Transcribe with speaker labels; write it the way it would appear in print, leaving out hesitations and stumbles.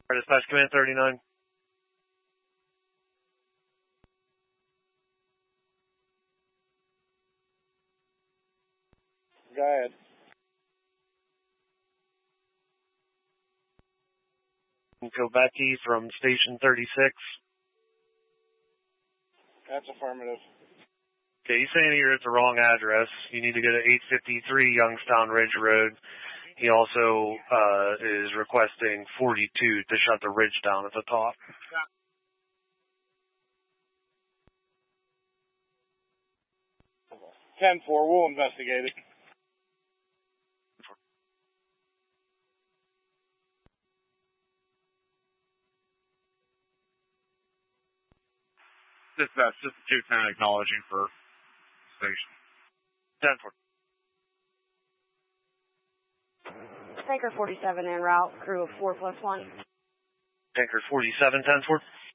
Speaker 1: Dispatch Command 39.
Speaker 2: Go ahead.
Speaker 1: Kobecki from Station 36.
Speaker 2: That's affirmative.
Speaker 1: Okay, he's saying you're at the wrong address. You need to go to 853 Youngstown Ridge Road. He also is requesting 42 to shut the ridge down at the top.
Speaker 2: Yeah. 10-4, we'll investigate it.
Speaker 3: Dispatch, just 210 acknowledging for station.
Speaker 1: 10-4.
Speaker 4: Tanker 47 en route, crew of 4+1.
Speaker 1: Tanker 47, 10-4.